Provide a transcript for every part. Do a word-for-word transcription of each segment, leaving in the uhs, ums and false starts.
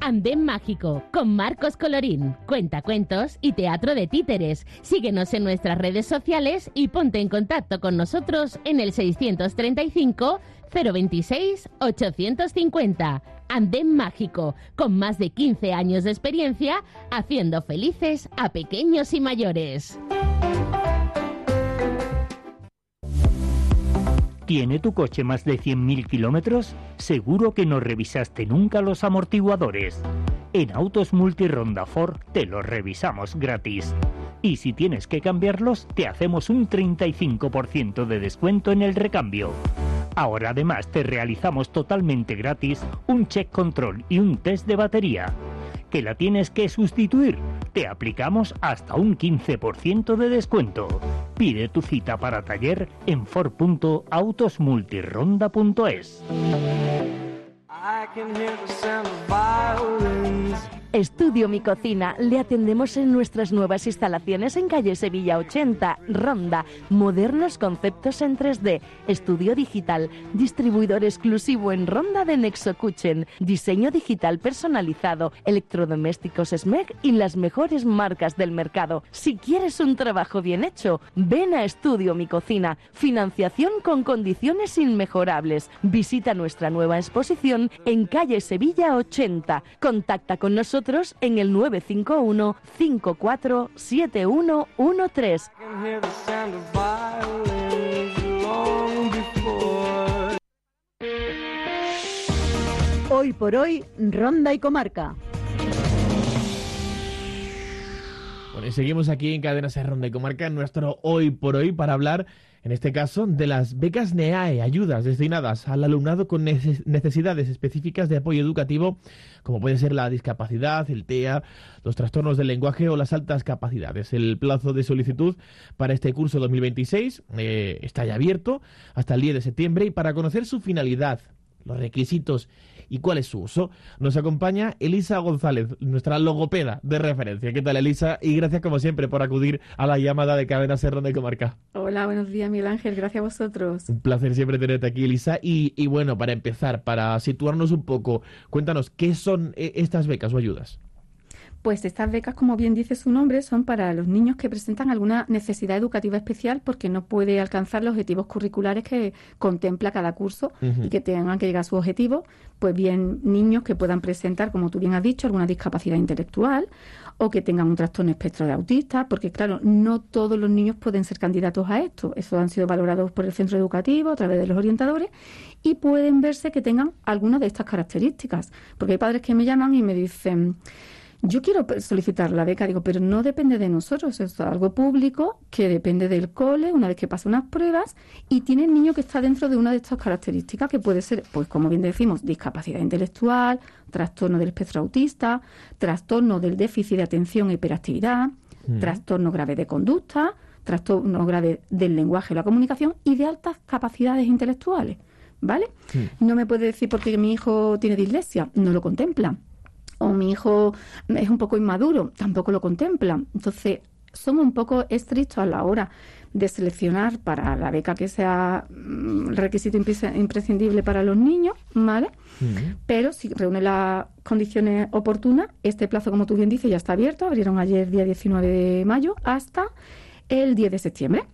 Andén Mágico, con Marcos Colorín, cuentacuentos y teatro de títeres. Síguenos en nuestras redes sociales y ponte en contacto con nosotros en el seiscientos treinta y cinco, cero veintiséis, ochocientos cincuenta. Andén Mágico, con más de quince años de experiencia, haciendo felices a pequeños y mayores. ¿Tiene tu coche más de cien mil kilómetros? Seguro que no revisaste nunca los amortiguadores. En Autos Multironda Ford te los revisamos gratis. Y si tienes que cambiarlos, te hacemos un treinta y cinco por ciento de descuento en el recambio. Ahora además te realizamos totalmente gratis un check control y un test de batería. ¿Que la tienes que sustituir? Te aplicamos hasta un quince por ciento de descuento. Pide tu cita para taller en ford punto autos multironda punto es. Estudio Mi Cocina. Le atendemos en nuestras nuevas instalaciones en calle Sevilla ochenta, Ronda. Modernos conceptos en tres D. Estudio digital. Distribuidor exclusivo en Ronda de Nexo Kitchen. Diseño digital personalizado. Electrodomésticos S M E C y las mejores marcas del mercado. Si quieres un trabajo bien hecho, ven a Estudio Mi Cocina. Financiación con condiciones inmejorables. Visita nuestra nueva exposición en calle Sevilla ochenta. Contacta con nosotros en el nueve cinco uno, cinco cuatro siete uno uno tres. Hoy por hoy, Ronda y Comarca. Bueno, y seguimos aquí en Cadena Ser Ronda y Comarca en nuestro Hoy por Hoy para hablar, en este caso, de las becas NEAE, ayudas destinadas al alumnado con necesidades específicas de apoyo educativo, como puede ser la discapacidad, el T E A, los trastornos del lenguaje o las altas capacidades. El plazo de solicitud para este curso dos mil veintiséis eh, está ya abierto hasta el diez de septiembre, y para conocer su finalidad, los requisitos y cuál es su uso, nos acompaña Elisa González, nuestra logopeda de referencia. ¿Qué tal, Elisa? Y gracias, como siempre, por acudir a la llamada de Cadena Ser Ronda y Comarca. Hola, buenos días, Miguel Ángel. Gracias a vosotros. Un placer siempre tenerte aquí, Elisa. Y, y bueno, para empezar, para situarnos un poco, cuéntanos, ¿qué son estas becas o ayudas? Pues estas becas, como bien dice su nombre, son para los niños que presentan alguna necesidad educativa especial porque no puede alcanzar los objetivos curriculares que contempla cada curso uh-huh. y que tengan que llegar a su objetivo. Pues bien, niños que puedan presentar, como tú bien has dicho, alguna discapacidad intelectual o que tengan un trastorno espectro de autista, porque claro, no todos los niños pueden ser candidatos a esto. Eso han sido valorados por el centro educativo a través de los orientadores y pueden verse que tengan alguna de estas características. Porque hay padres que me llaman y me dicen: yo quiero solicitar la beca, digo, pero no depende de nosotros, es algo público que depende del cole una vez que pasa unas pruebas y tiene el niño que está dentro de una de estas características que puede ser, pues como bien decimos, discapacidad intelectual, trastorno del espectro autista, trastorno del déficit de atención e hiperactividad, mm. trastorno grave de conducta, trastorno grave del lenguaje o la comunicación y de altas capacidades intelectuales, ¿vale? Mm. No me puede decir porque mi hijo tiene dislexia, no lo contempla. O mi hijo es un poco inmaduro, tampoco lo contemplan. Entonces, somos un poco estrictos a la hora de seleccionar para la beca que sea requisito imprescindible para los niños, ¿vale? Uh-huh. Pero si reúne las condiciones oportunas, este plazo, como tú bien dices, ya está abierto. Abrieron ayer, día diecinueve de mayo, hasta el diez de septiembre.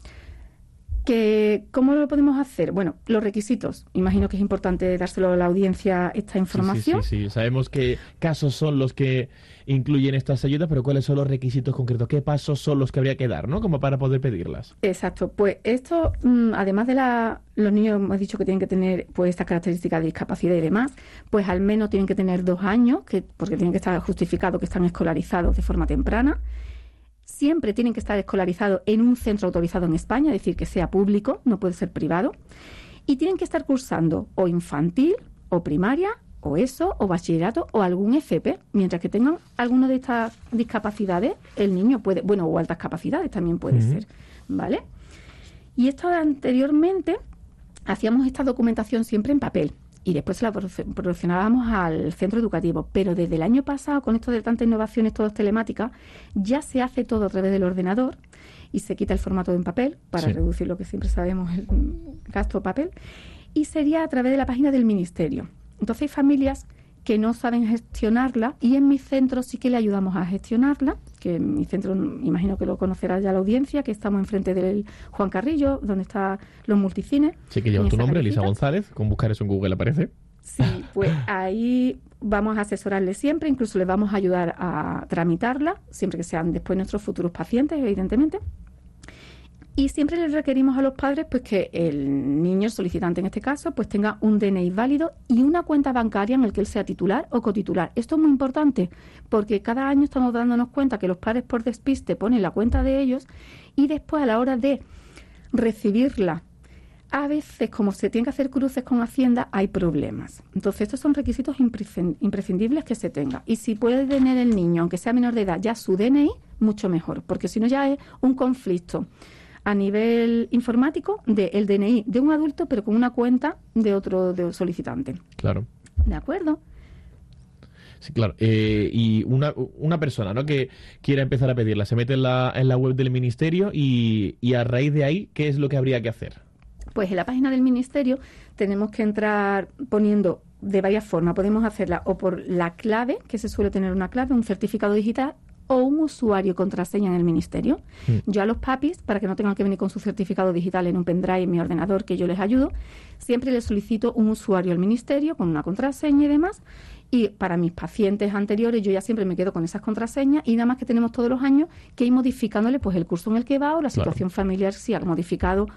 Que, ¿cómo lo podemos hacer? Bueno, los requisitos. Imagino que es importante dárselo a la audiencia esta información. Sí, sí, sí, sí. Sabemos qué casos son los que incluyen estas ayudas, pero ¿cuáles son los requisitos concretos? ¿Qué pasos son los que habría que dar, ¿no? Como para poder pedirlas. Exacto. Pues esto, además de la, los niños, hemos dicho que tienen que tener pues estas características de discapacidad y demás, pues al menos tienen que tener dos años, que porque tienen que estar justificados que están escolarizados de forma temprana. Siempre tienen que estar escolarizados en un centro autorizado en España, es decir, que sea público, no puede ser privado. Y tienen que estar cursando o infantil, o primaria, o ESO, o bachillerato, o algún F P. Mientras que tengan alguna de estas discapacidades, el niño puede, bueno, o altas capacidades también puede uh-huh. ser, ¿vale? Y esto anteriormente, hacíamos esta documentación siempre en papel. Y después se la proporcionábamos al centro educativo. Pero desde el año pasado, con esto de tantas innovaciones todas telemáticas, ya se hace todo a través del ordenador y se quita el formato en papel para sí. reducir lo que siempre sabemos, el gasto de papel. Y sería a través de la página del Ministerio. Entonces hay familias que no saben gestionarla, y en mi centro sí que le ayudamos a gestionarla, que en mi centro, imagino que lo conocerá ya la audiencia, que estamos enfrente del Juan Carrillo, donde están los multicines. Sí, que lleva tu nombre, Elisa González, con buscar eso en Google aparece. Sí, pues ahí vamos a asesorarle siempre, incluso les vamos a ayudar a tramitarla, siempre que sean después nuestros futuros pacientes, evidentemente. Y siempre les requerimos a los padres pues que el niño, el solicitante en este caso, pues tenga un D N I válido y una cuenta bancaria en el que él sea titular o cotitular. Esto es muy importante porque cada año estamos dándonos cuenta que los padres por despiste ponen la cuenta de ellos y después a la hora de recibirla, a veces como se tienen que hacer cruces con Hacienda, hay problemas. Entonces estos son requisitos imprescindibles que se tenga. Y si puede tener el niño, aunque sea menor de edad, ya su D N I, mucho mejor, porque si no ya es un conflicto a nivel informático del D N I de un adulto, pero con una cuenta de otro de solicitante. Claro. ¿De acuerdo? Sí, claro. Eh, y una, una persona, ¿no?, que quiera empezar a pedirla, se mete en la, en la web del Ministerio y, y a raíz de ahí, ¿qué es lo que habría que hacer? Pues en la página del Ministerio tenemos que entrar poniendo de varias formas. Podemos hacerla o por la clave, que se suele tener una clave, un certificado digital, o un usuario y contraseña en el Ministerio. Mm. Yo a los papis, para que no tengan que venir con su certificado digital en un pendrive en mi ordenador, que yo les ayudo, siempre les solicito un usuario al Ministerio con una contraseña y demás. Y para mis pacientes anteriores yo ya siempre me quedo con esas contraseñas y nada más que tenemos todos los años que ir modificándole pues el curso en el que va o la situación claro. familiar, si ha modificado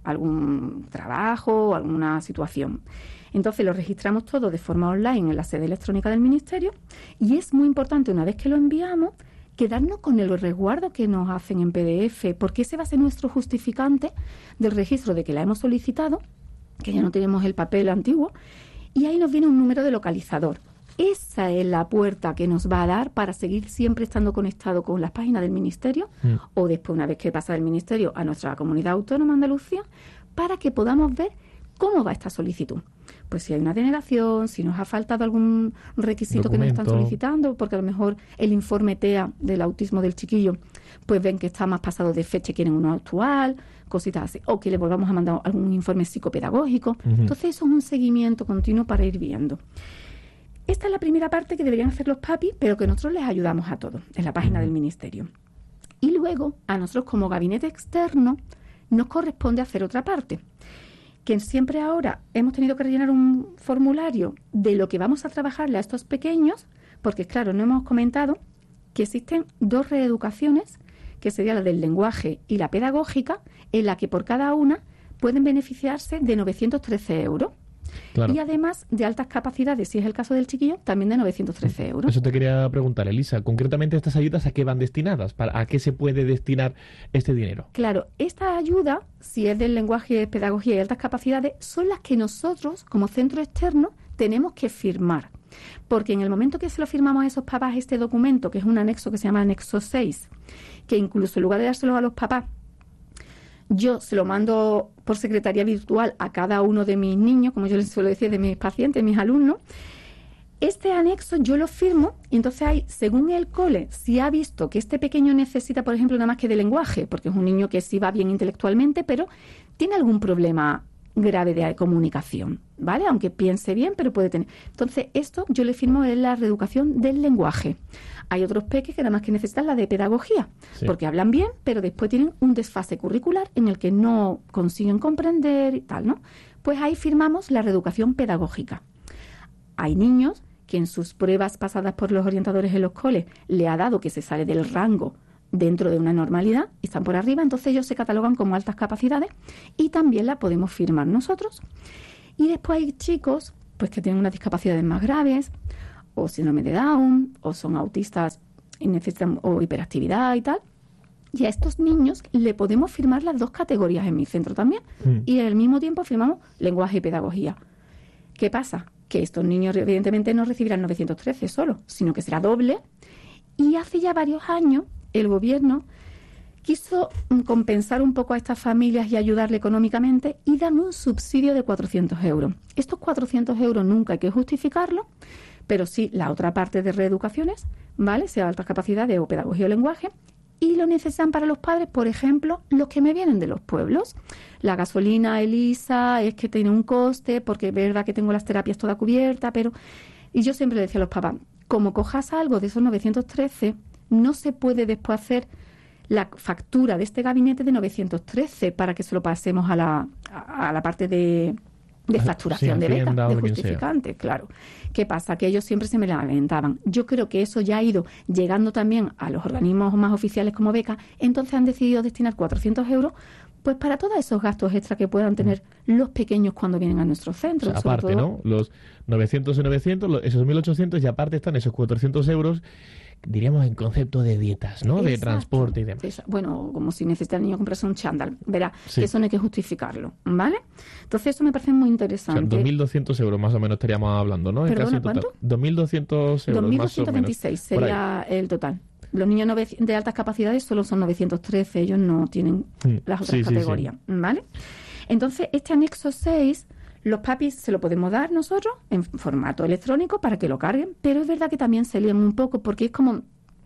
algún trabajo o alguna situación. Entonces lo registramos todo de forma online en la sede electrónica del Ministerio y es muy importante, una vez que lo enviamos, quedarnos con el resguardo que nos hacen en P D F, porque ese va a ser nuestro justificante del registro de que la hemos solicitado, que ya no tenemos el papel antiguo, y ahí nos viene un número de localizador. Esa es la puerta que nos va a dar para seguir siempre estando conectado con las páginas del Ministerio, mm. o después, una vez que pasa del Ministerio a nuestra comunidad autónoma Andalucía, para que podamos ver cómo va esta solicitud. Pues si hay una denegación, si nos ha faltado algún requisito Documento. que nos están solicitando, porque a lo mejor el informe T E A del autismo del chiquillo, pues ven que está más pasado de fecha y quieren uno actual, cositas así, o que le volvamos a mandar algún informe psicopedagógico. Uh-huh. Entonces eso es un seguimiento continuo para ir viendo. Esta es la primera parte que deberían hacer los papis, pero que nosotros les ayudamos a todos en la página del Ministerio. Y luego, a nosotros como gabinete externo, nos corresponde hacer otra parte, que siempre ahora hemos tenido que rellenar un formulario de lo que vamos a trabajarle a estos pequeños, porque claro, no hemos comentado que existen dos reeducaciones, que sería la del lenguaje y la pedagógica, en la que por cada una pueden beneficiarse de novecientos trece euros. Claro. Y además de altas capacidades, si es el caso del chiquillo, también de novecientos trece euros. Eso te quería preguntar, Elisa. Concretamente, ¿estas ayudas a qué van destinadas? ¿Para, ¿A qué se puede destinar este dinero? Claro, esta ayuda, si es del lenguaje, pedagogía y altas capacidades, son las que nosotros, como centro externo, tenemos que firmar. Porque en el momento que se lo firmamos a esos papás este documento, que es un anexo que se llama anexo seis, que incluso en lugar de dárselo a los papás, yo se lo mando por secretaría virtual a cada uno de mis niños, como yo les suelo decir, de mis pacientes, mis alumnos. Este anexo yo lo firmo y entonces hay, según el cole, si ha visto que este pequeño necesita, por ejemplo, nada más que de lenguaje, porque es un niño que sí va bien intelectualmente, pero tiene algún problema grave de comunicación, ¿vale? Aunque piense bien, pero puede tener. Entonces, esto yo le firmo en la reeducación del lenguaje. Hay otros peques que nada más que necesitan la de pedagogía, sí. porque hablan bien, pero después tienen un desfase curricular en el que no consiguen comprender y tal, ¿no? Pues ahí firmamos la reeducación pedagógica. Hay niños que en sus pruebas pasadas por los orientadores en los coles le ha dado que se sale del rango dentro de una normalidad y están por arriba, entonces ellos se catalogan como altas capacidades y también la podemos firmar nosotros. Y después hay chicos pues que tienen unas discapacidades más graves, o síndrome de Down, o son autistas y necesitan o hiperactividad y tal. Y a estos niños le podemos firmar las dos categorías en mi centro también. Mm. Y al mismo tiempo firmamos lenguaje y pedagogía. ¿Qué pasa? Que estos niños evidentemente no recibirán novecientos trece solo, sino que será doble. Y hace ya varios años el gobierno quiso compensar un poco a estas familias y ayudarle económicamente y dan un subsidio de cuatrocientos euros. Estos cuatrocientos euros nunca hay que justificarlo, pero sí la otra parte de reeducaciones, ¿vale? Sea altas capacidades o pedagogía o lenguaje, y lo necesitan para los padres, por ejemplo, los que me vienen de los pueblos. La gasolina, Elisa, es que tiene un coste, porque es verdad que tengo las terapias todas cubiertas, pero Y yo siempre le decía a los papás, como cojas algo de esos novecientos trece, no se puede después hacer la factura de este gabinete de novecientos trece para que se lo pasemos a la, a la parte de, de facturación, sí, de beca, de justificante, claro. ¿Qué pasa? Que ellos siempre se me lamentaban. Yo creo que eso ya ha ido llegando también a los organismos más oficiales como beca, entonces han decidido destinar cuatrocientos euros pues para todos esos gastos extra que puedan tener los pequeños cuando vienen a nuestros centros. O sea, aparte, todo, ¿no? Los novecientos y novecientos, los, esos mil ochocientos, y aparte están esos cuatrocientos euros, diríamos en concepto de dietas, ¿no? Exacto. De transporte y demás. Exacto. Bueno, como si necesita el niño comprarse un chándal, verá, sí. que eso no hay que justificarlo, ¿vale? Entonces eso me parece muy interesante. O sea, dos mil doscientos euros más o menos estaríamos hablando, ¿no? ¿Perdona, casi cuánto? dos mil doscientos euros dos mil doscientos veintiséis sería el total. Los niños de altas capacidades solo son novecientos trece, ellos no tienen mm. las otras sí, categorías, sí, sí. ¿vale? Entonces, este anexo seis, los papis se lo podemos dar nosotros en formato electrónico para que lo carguen, pero es verdad que también se lían un poco porque es como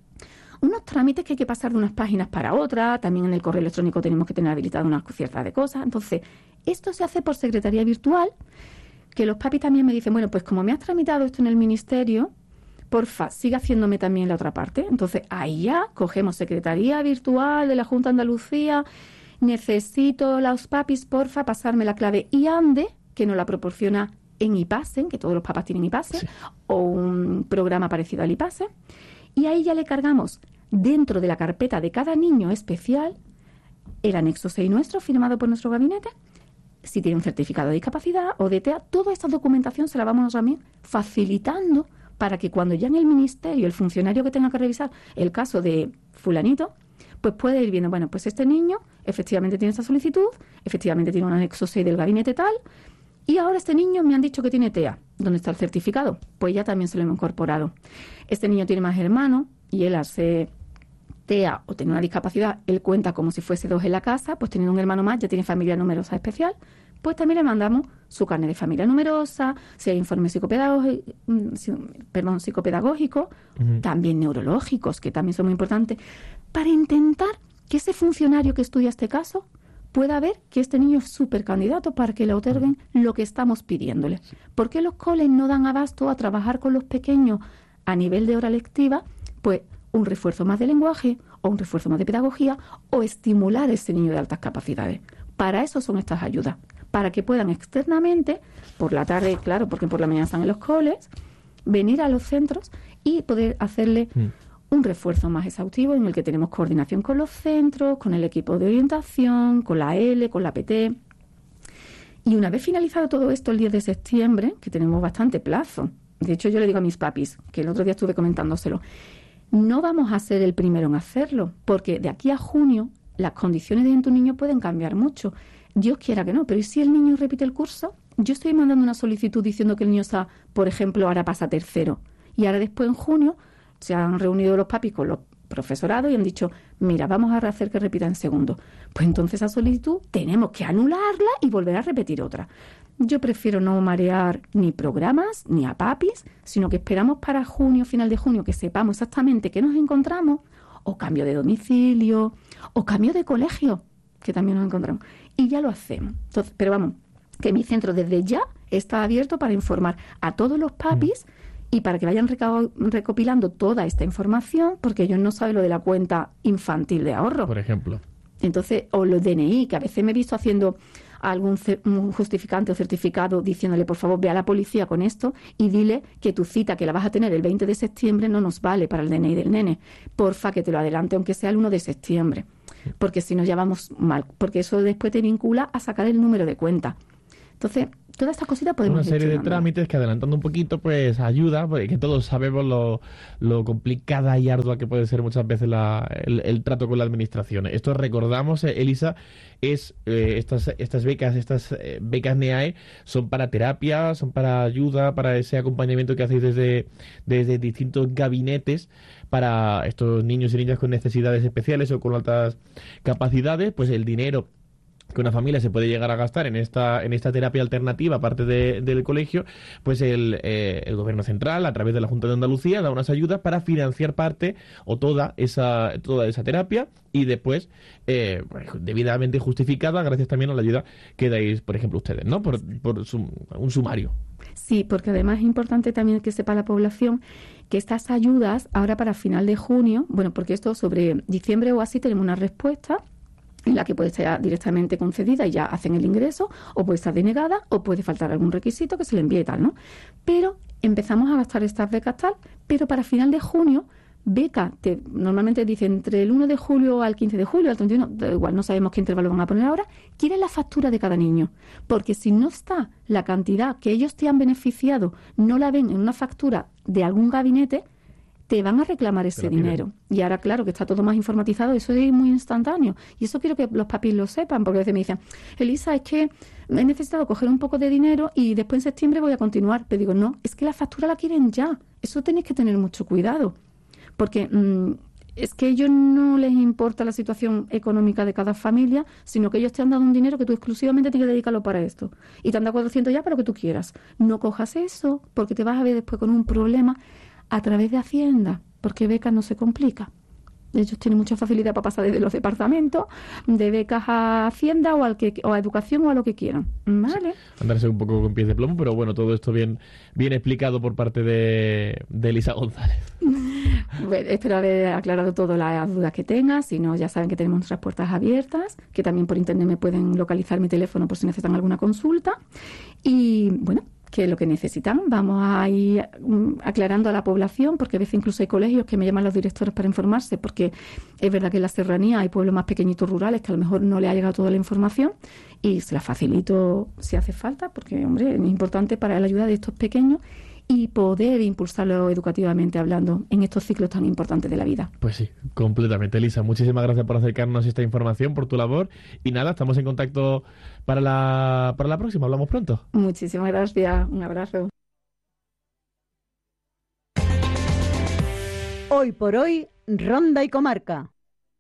unos trámites que hay que pasar de unas páginas para otras, también en el correo electrónico tenemos que tener habilitado unas ciertas de cosas. Entonces, esto se hace por secretaría virtual, que los papis también me dicen, bueno, pues como me has tramitado esto en el ministerio, porfa, sigue haciéndome también la otra parte. Entonces, ahí ya cogemos secretaría virtual de la Junta de Andalucía, necesito los papis, porfa, pasarme la clave I A N D E, que nos la proporciona en iPassen, que todos los papás tienen iPassen, sí. o un programa parecido al iPassen, y ahí ya le cargamos dentro de la carpeta de cada niño especial el anexo seis nuestro, firmado por nuestro gabinete, si tiene un certificado de discapacidad o de T E A, toda esta documentación se la vamos también facilitando para que cuando ya en el ministerio el funcionario que tenga que revisar el caso de fulanito, pues puede ir viendo, bueno, pues este niño efectivamente tiene esta solicitud, efectivamente tiene un anexo seis del gabinete tal, y ahora este niño me han dicho que tiene T E A. ¿Dónde está el certificado? Pues ya también se lo hemos incorporado. Este niño tiene más hermanos y él hace T E A o tiene una discapacidad, él cuenta como si fuese dos en la casa, pues teniendo un hermano más ya tiene familia numerosa especial, pues también le mandamos su carnet de familia numerosa, si hay informes psicopedagógicos, perdón, psicopedagógicos, uh-huh. también neurológicos, que también son muy importantes, para intentar que ese funcionario que estudia este caso pueda ver que este niño es súper candidato para que le otorguen uh-huh. lo que estamos pidiéndole. ¿Por qué los coles no dan abasto a trabajar con los pequeños a nivel de hora lectiva? Pues un refuerzo más de lenguaje o un refuerzo más de pedagogía o estimular a ese niño de altas capacidades. Para eso son estas ayudas, para que puedan externamente, por la tarde, claro, porque por la mañana están en los coles, venir a los centros y poder hacerle mm. un refuerzo más exhaustivo en el que tenemos coordinación con los centros, con el equipo de orientación, con la L, con la P T. Y una vez finalizado todo esto el diez de septiembre, que tenemos bastante plazo, de hecho yo le digo a mis papis, que el otro día estuve comentándoselo, no vamos a ser el primero en hacerlo, porque de aquí a junio las condiciones de tu niño pueden cambiar mucho. Dios quiera que no, pero ¿y si el niño repite el curso? Yo estoy mandando una solicitud diciendo que el niño está, por ejemplo, ahora pasa tercero. Y ahora después en junio se han reunido los papis con los profesorados y han dicho, mira, vamos a hacer que repita en segundo. Pues entonces esa solicitud tenemos que anularla y volver a repetir otra. Yo prefiero no marear ni programas ni a papis, sino que esperamos para junio, final de junio, que sepamos exactamente qué nos encontramos, o cambio de domicilio, o cambio de colegio, que también nos encontramos. Y ya lo hacemos. Entonces, pero vamos, que mi centro desde ya está abierto para informar a todos los papis mm. y para que vayan reca- recopilando toda esta información, porque ellos no saben lo de la cuenta infantil de ahorro. Por ejemplo. Entonces, o los D N I, que a veces me he visto haciendo algún ce- un justificante o certificado diciéndole, por favor, ve a la policía con esto y dile que tu cita, que la vas a tener el veinte de septiembre, no nos vale para el D N I del nene. Porfa, que te lo adelante, aunque sea el uno de septiembre. Porque si no, ya vamos mal. Porque eso después te vincula a sacar el número de cuenta. Entonces, todas estas cositas podemos... Una serie de trámites que, adelantando un poquito, pues ayuda, porque todos sabemos lo, lo complicada y ardua que puede ser muchas veces la, el, el trato con la administración. Esto, recordamos, eh, Elisa, es eh, estas estas becas, estas eh, becas N E A E son para terapia, son para ayuda, para ese acompañamiento que hacéis desde, desde distintos gabinetes para estos niños y niñas con necesidades especiales o con altas capacidades. Pues el dinero que una familia se puede llegar a gastar en esta en esta terapia alternativa, aparte de, del colegio, pues el, eh, el Gobierno Central, a través de la Junta de Andalucía, da unas ayudas para financiar parte o toda esa toda esa terapia y después, eh, debidamente justificada, gracias también a la ayuda que dais, por ejemplo, ustedes, ¿no? Por, por sum, un sumario. Sí, porque además es importante también que sepa la población que estas ayudas, ahora para final de junio, bueno, porque esto sobre diciembre o así tenemos una respuesta en la que puede estar directamente concedida y ya hacen el ingreso, o puede estar denegada, o puede faltar algún requisito que se le envíe tal, ¿no? Pero empezamos a gastar estas becas tal, pero para final de junio, beca, te, normalmente dice entre el uno de julio al quince de julio, al treinta y uno, da igual, no sabemos qué intervalo van a poner ahora, quieren la factura de cada niño, porque si no está la cantidad que ellos te han beneficiado, no la ven en una factura de algún gabinete, te van a reclamar ese dinero. Y ahora, claro, que está todo más informatizado, eso es muy instantáneo. Y eso quiero que los papis lo sepan, porque a veces me dicen, Elisa, es que he necesitado coger un poco de dinero y después en septiembre voy a continuar. Pero digo, no, es que la factura la quieren ya. Eso tenéis que tener mucho cuidado. Porque mmm, es que a ellos no les importa la situación económica de cada familia, sino que ellos te han dado un dinero que tú exclusivamente tienes que dedicarlo para esto. Y te han dado cuatrocientos ya para lo que tú quieras. No cojas eso, porque te vas a ver después con un problema a través de Hacienda, porque becas no se complica. Ellos tienen mucha facilidad para pasar desde los departamentos, de becas a Hacienda o, al que, o a educación o a lo que quieran. ¿Vale? Sí, andarse un poco con pies de plomo, pero bueno, todo esto bien, bien explicado por parte de, de Elisa González. Bueno, espero haber aclarado todas las dudas que tengas. Si no, ya saben que tenemos nuestras puertas abiertas, que también por internet me pueden localizar mi teléfono por si necesitan alguna consulta. Y bueno, que lo que necesitan, vamos a ir um, aclarando a la población, porque a veces incluso hay colegios que me llaman los directores para informarse, porque es verdad que en la serranía hay pueblos más pequeñitos rurales que a lo mejor no le ha llegado toda la información y se la facilito si hace falta, porque hombre, es importante para la ayuda de estos pequeños y poder impulsarlo educativamente hablando en estos ciclos tan importantes de la vida. Pues sí, completamente, Elisa. Muchísimas gracias por acercarnos esta información, por tu labor. Y nada, estamos en contacto para la, para la próxima. Hablamos pronto. Muchísimas gracias. Un abrazo. Hoy por hoy, Ronda y Comarca.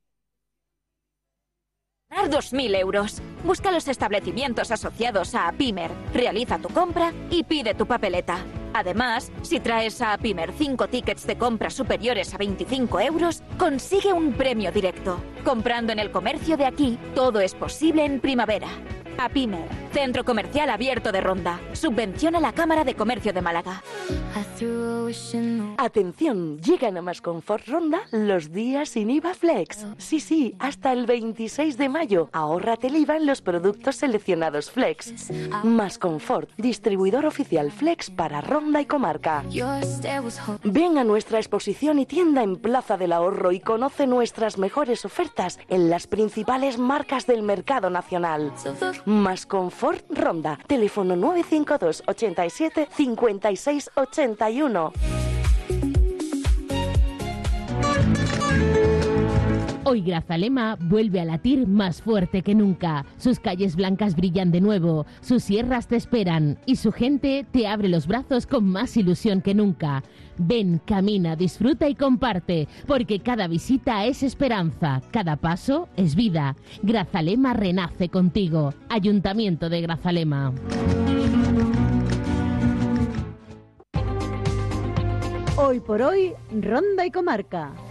Ganar dos mil euros. Busca los establecimientos asociados a Apimer, realiza tu compra y pide tu papeleta. Además, si traes a Apimer cinco tickets de compra superiores a veinticinco euros, consigue un premio directo. Comprando en el comercio de aquí, todo es posible en primavera. Apimer, Centro Comercial Abierto de Ronda. Subvenciona la Cámara de Comercio de Málaga. Atención, llegan a Más Confort Ronda los días sin I V A Flex. Sí, sí, hasta el veintiséis de mayo. Ahórrate el I V A en los productos seleccionados Flex. Más Confort, distribuidor oficial Flex para Ronda y Comarca. Ven a nuestra exposición y tienda en Plaza del Ahorro y conoce nuestras mejores ofertas en las principales marcas del mercado nacional. Más Confort Ronda. Teléfono nueve cinco dos, ochenta y siete, cincuenta y seis ochenta y uno. Hoy Grazalema vuelve a latir más fuerte que nunca. Sus calles blancas brillan de nuevo, sus sierras te esperan y su gente te abre los brazos con más ilusión que nunca. Ven, camina, disfruta y comparte, porque cada visita es esperanza, cada paso es vida. Grazalema renace contigo. Ayuntamiento de Grazalema. Hoy por hoy, Ronda y Comarca.